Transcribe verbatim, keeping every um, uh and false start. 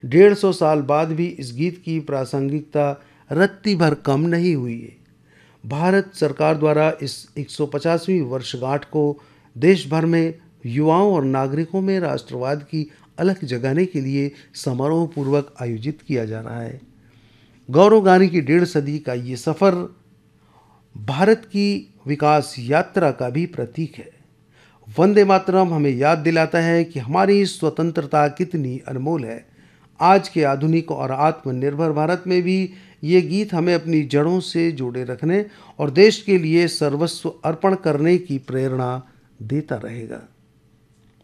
डेढ़ सौ साल बाद भी इस गीत की प्रासंगिकता रत्ती भर कम नहीं हुई है। भारत सरकार द्वारा इस एक सौ पचासवीं वर्षगांठ को देश भर में युवाओं और नागरिकों में राष्ट्रवाद की अलख जगाने के लिए समारोह पूर्वक आयोजित किया जा रहा है। गौरव गानी की डेढ़ सदी का ये सफ़र भारत की विकास यात्रा का भी प्रतीक है। वंदे मातरम हमें याद दिलाता है कि हमारी स्वतंत्रता कितनी अनमोल है। आज के आधुनिक और आत्मनिर्भर भारत में भी ये गीत हमें अपनी जड़ों से जोड़े रखने और देश के लिए सर्वस्व अर्पण करने की प्रेरणा देता रहेगा।